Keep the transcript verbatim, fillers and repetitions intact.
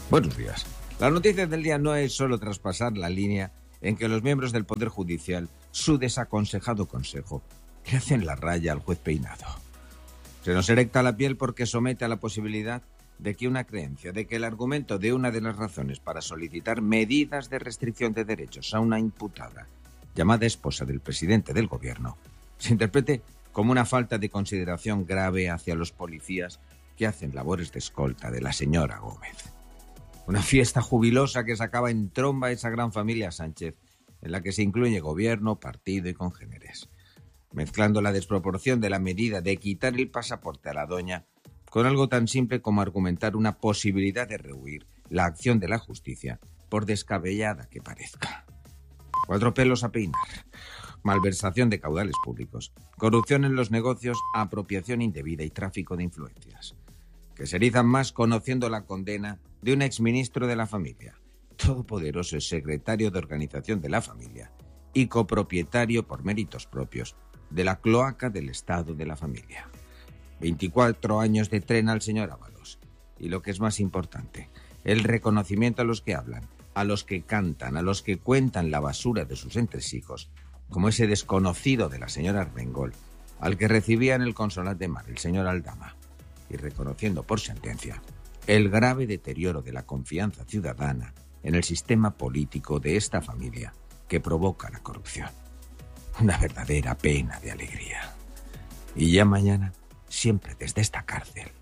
Buenos días. La noticia del día no es solo traspasar la línea en que los miembros del Poder Judicial, su desaconsejado consejo, le hacen la raya al juez Peinado. Se nos erecta la piel porque somete a la posibilidad de que una creencia, de que el argumento de una de las razones para solicitar medidas de restricción de derechos a una imputada, llamada esposa del presidente del gobierno, se interprete como una falta de consideración grave hacia los policías que hacen labores de escolta de la señora Gómez. Una fiesta jubilosa que sacaba en tromba a esa gran familia Sánchez, en la que se incluye gobierno, partido y congéneres, mezclando la desproporción de la medida de quitar el pasaporte a la doña con algo tan simple como argumentar una posibilidad de rehuir la acción de la justicia, por descabellada que parezca. Cuatro pelos a peinar. Malversación de caudales públicos, corrupción en los negocios, apropiación indebida y tráfico de influencias, que se erizan más conociendo la condena de un exministro de la familia, todopoderoso secretario de Organización de la Familia y copropietario por méritos propios de la cloaca del Estado de la Familia. veinticuatro años de tren al señor Ábalos. Y lo que es más importante, el reconocimiento a los que hablan, a los que cantan, a los que cuentan la basura de sus entresijos, como ese desconocido de la señora Armengol, al que recibía en el Consolat de Mar el señor Aldama, y reconociendo por sentencia el grave deterioro de la confianza ciudadana en el sistema político de esta familia que provoca la corrupción. Una verdadera pena de alegría. Y ya mañana, siempre desde esta cárcel,